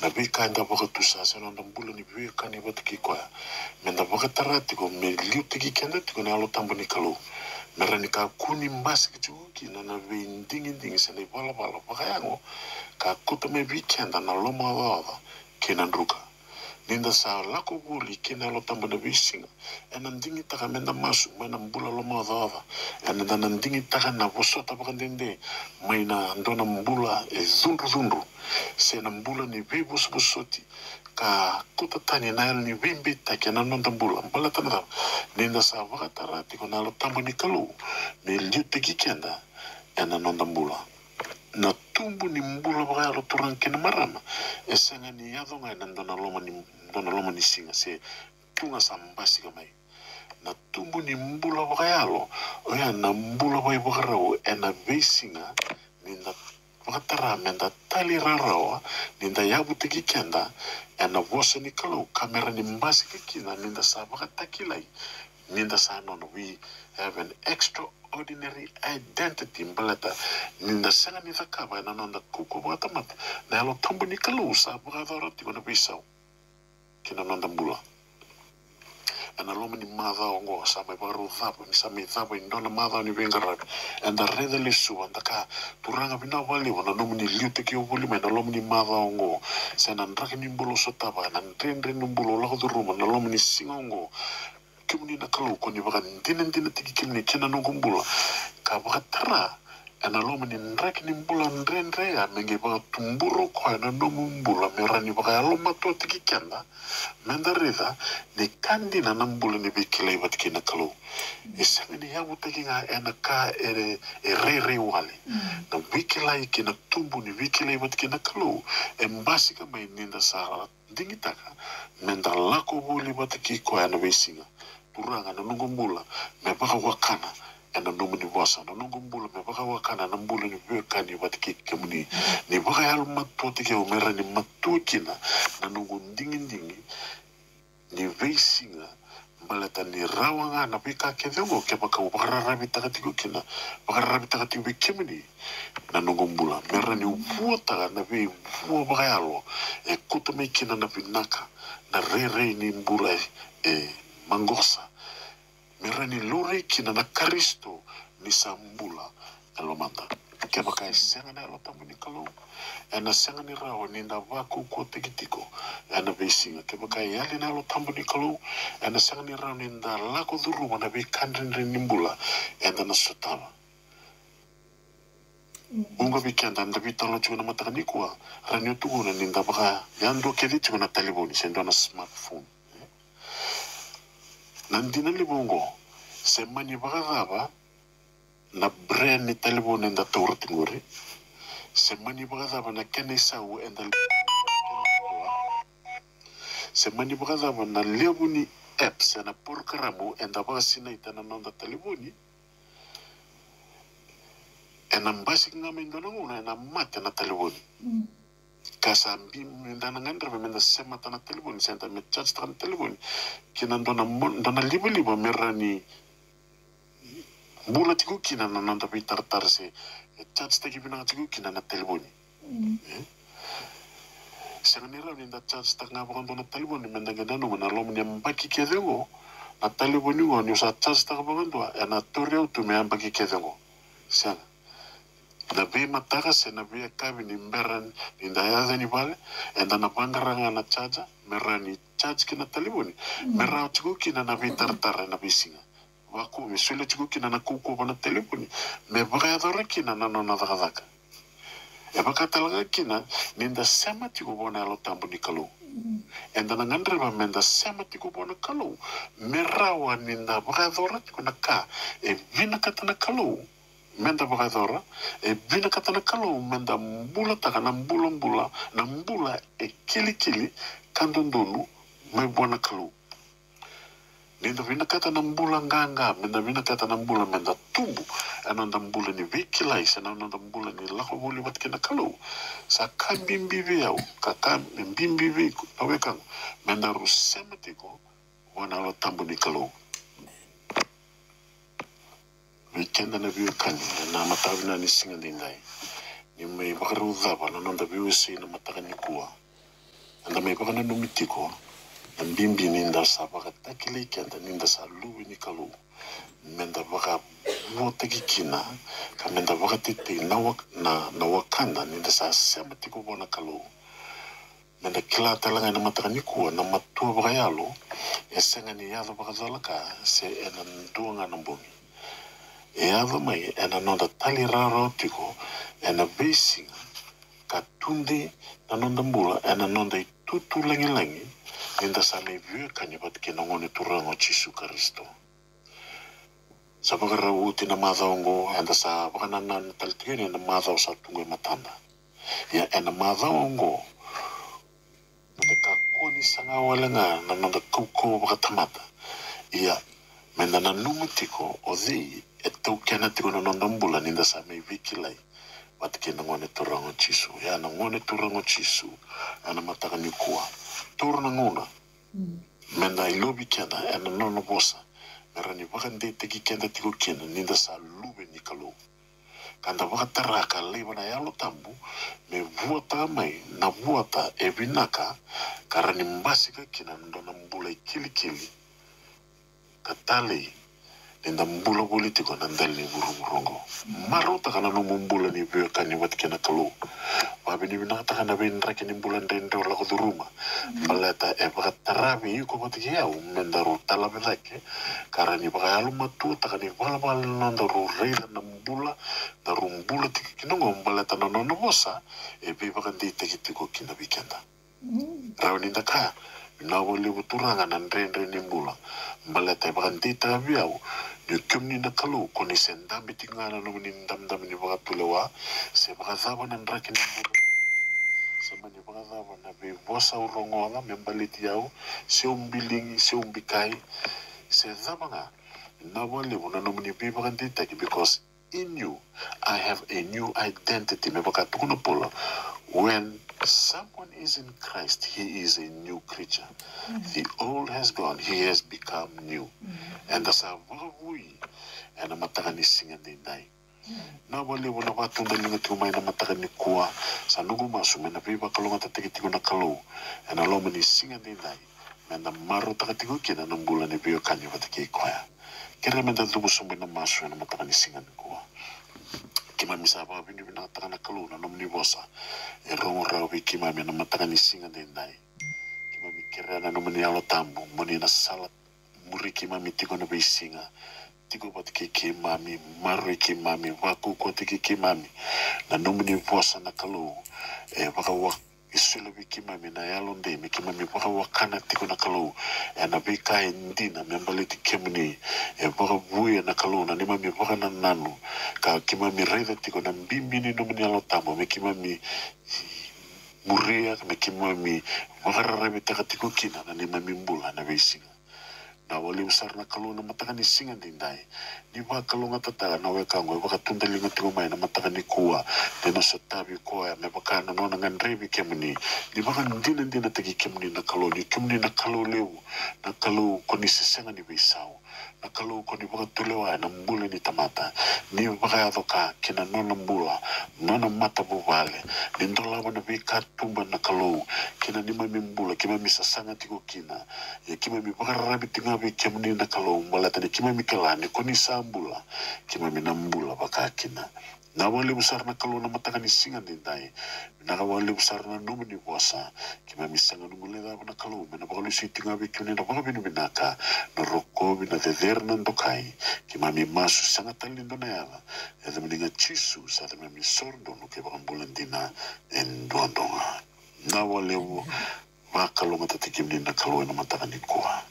na be kanda baka tusa sa nanda mbula ni be kani batiki kwa menda baka tarati ko me liu tiki kenda tiko na alo tambo ni kalau mera ni ka kuni mbasi kichuki na be ndingi sa ni bala baka yango ka kuta me be kenda na loma wada kena nruka ninda sa lako guli kena alo tambo na be singa ena ndingi taka menda masu mena mbula loma wada ena dana ndingi taka na bosota baka ndende maina ndona mbula zundu se na mbula ni be bosoti ka kuta tani na ni bimbi take na nonda mbula mbala tana ninda sa baka tarati ko na alo tambo ni kalau me liu tiki kenda ena nonda mbula na tumbu ni mbula baka alo turang kena marama esenga ni yadonga ena ndona loma ni singa se tunga sambasi kamai na tumbu ni mbula baka alo oya na mbula baka rau ena besinga ninda wakatara menda tali rarawa ninda yabu tiki kenda ena vosa ni kalau kamera ni mbasi kikina ninda sa wakatakilai ninda sa nono we have an extraordinary identity mbalata ninda sanga ni thakaba ena nonda kuko wakatamata na alo tambu ni kalau sa wakadharati wana bisau kina nonda mbula ena loma ni madha ongo sa mai baru dhapo ni sa mai dhapo indona madha ni vengarab enda reda lesu anda ka turanga bina wali wana nomu ni liu teki obuli mai na loma ni madha ongo sa na ndrake ni mbulo sotaba na nrenre ni mbulo lako duruma na loma ni singa ongo kimuni na kalau koni baka ndina tiki kimuni kena nongo mbula ka baka tara ena loma ni ndrake ni mbula nrenre ya mengi baka tumburo kwa na nomu mbula merani baka ya loma to tiki kenda menda reda ni kandina na mbula ni bikilai batiki na kalau isanga ni yabu teki nga ena ka re wale na bikilai kina tumbu ni bikilai batiki na kalau embasi ka mai ninda sa dingitaka menda lako buli batiki kwa ena besinga turanga na nungu mbula me baka wakana ena nomu ni wasa na nungu mbula me baka wakana na mbula ni bekani batiki kemuni ni baka yalu matu tiki umera ni matu kina na nungu ndingi ni veisinga malata ni rawanga na pika kevengo ke baka ubararabi takatiku kina bakararabi takatiku kemuni na nungu mbula mera ni uvuota na be uvuo baka yalo kutame kina na pinaka na re ni mbula mangosa mera ni lore kina na karisto ni sambula alomanda ke baka senga na lotamu ni kalau ena senga ni rawa ni nda waku ko tikitiko ena besinga ke baka yali na lotamu ni kalau ena senga ni rawa ni nda lako duruma na be kandrin ni mbula ena na sotama unga bikenda nda bitalo chuna matakani kwa ranyo tuuna ni nda baka yando kedi chuna taliboni sendo na smartphone nandina libongo semani bakadaba na brand ni talibon enda tawra tinguri semani bakadaba na kenesau enda semani bakadaba na lebuni apps na porkaramu enda basina itana nonda taliboni ena mbasi ngame ndona nguna ena mate na taliboni kasambi ndana ngandra menda sema tana telefoni senta me charge tana telefoni kina ndona libo merani bula tiku kina na nanda bitar se charge tagi bina tiku kina na telefoni senganira ninda charge tanga bakon na telefoni menda ngedano na lom ni mbaki kedengo na telefoni ngo ni sa charge tanga bakon do ena toreo tu me mbaki kedengo sen na be mataka se na be kabi ni meran ni ndaya ni bale enda na pangaranga na charger merani charge kina telefoni mera tiku kina na be tartara na bisinga wako misule tiku kina na kuko bana telefoni me baka dora kina na nona daka e baka talaga kina ninda sema tiku bona lo tambo ni kalau enda na ngandre ba menda sema tiku bona kalau merawa ninda baka dora tiku na ka e vina katana kalau menda bakadora e bina katana kalau menda mbula taka na mbula na mbula e kili kandondonu me bona kalau ninda bina katana mbula nganga menda bina katana mbula menda tumbu ananda mbula ni vikilai sana ananda mbula ni lako buli bat kina kalau sa kambimbibi yau kakambimbibi awekang menda rusematiko wana lo tambu ni kalau weekend na biu kan na matawi na ni singa dindai ni mai bakaru dhaba na nanda biu si na mataka ni kuwa me baka na numitiko mbimbi ninda sa baka takile kenda ninda sa luwi ni kalu menda baka wote kikina ka menda baka titi na wakanda ninda sa sema tiko bona kalu menda kila talanga na matakanikua na matua baka yalo esenga ni yalo baka zalaka se ena nduanga na mbumi yalo mai ena nonda tali raro tiko ena besinga katundi na nonda mbula ena nonda itutu langi ninda sa me vue kanya bat kena ngone turango Jesu Kristo sa baka rawuti na madhaongo enda sa baka nanan taltigene na madhao sa tungue matanda ya ena madhaongo nanda kakoni sanga walenga na nanda kauko baka tamata ya menda na numitiko o dhei tau kena tiko na nonda mbula ninda sa me vikilai bat kena ngone turango Jesu ya na ngone turango Jesu ana mataka nikua turna nguna menda ilobi kena ena nono bosa merani baka ndei teki kenda tiko kena ninda sa lube ni kalu kanda baka taraka leba na yalo tambu me vuata mai na vuata e binaka karani mbasika kena ndona mbula ikili katali ninda mbula politiko na ndali burongo marota kana no mbula ni vyo kani wat kena kalu babi ni binaka kana bin raki ni mbula ndende wala ko duruma baleta e baka tarabi yuko batiki yau mendaru talabe lake karani baka yalu matu takani bala nanda ru reila na mbula na rumbula tiki kinongo baleta na nono bosa e be baka ndite kitiko kina bikenda rawa ninda ka na wali buturanga na ndendre ni mbula baleta e baka ndite abiau ni kumni na kalu koni senda bitingana no ni ndam ni baka tulewa se baka zaba na ndraki ni mbula semani baka zaba na be bosa urongola membaliti yau se umbilingi se umbikai se zaba nga na wali una no ni be baka ndite because in you I have a new identity me baka tukuna pola when someone is in Christ he is a new creature the old has gone he has become new and that's a wui and a matagani singa dai na wale wana watu ndalinga tumai na matagani kuwa sa nugu masu mena piba kalonga tatikitiko na kalu and a loma ni singa dai mena maru takatiko kina nambula ni biyo kanyo wataki kwaya kira menda dubu sumbi na masu na matagani singa kuwa kima misaba bindi bina takana kalu na nomni bosa e rongo rawi kima mena matagani singa dai kima mikira na nomni alo tambu moni na salat muri kima mitiko na beisinga tiko bat ke mami maru ke mami waku ko tiki ke mami na nomni bosa na kalu e baka wak isule bi mami na yalo nde mi mami baka wakana tiko na kalu e na bi kai ndina membali tikemni e baka buye na kalu na ni mami baka na nanu ka mami reda tiko na mbimbi ni nomni alo tambo mi mami muria me mami baka rarabi takatiko kina na ni mami mbula na beisinga na wali usar na kalu na matakani singa dindai ni ba kalu nga tataga na weka ngwe baka tundalinga tiko mai na matakani kuwa dena sotabi kuwa me baka na nona ngandrebi kemni ni baka ndina tagi kemni na kalu lewu na kalu koni sesenga ni beisau na kalu koni baka tulewa na mbule ni tamata ni baka yadoka kina nona mbula nona mata bubale ni ndolawa na bika tumba na kalu kina ni mami mbula kima misasanga tiko kina ya kima mi baka rabi tinga bi kemni na kalu mbala tani kima mi kalani koni sambula kima mi nambula baka kina na wale besar na kalu na matakani singa dindai na wale besar na numu ni bosa kima mi sanga numu leda na kalu na baka lusi tinga bi kemni na baka binu binaka na roko bina deder na ndokai kima mi masu sanga talindo na yala ya mninga Jesu sa mi sordo no ke baka mbulandina en duandonga na wale wa kalu matatiki mni na kalu na matakani kuwa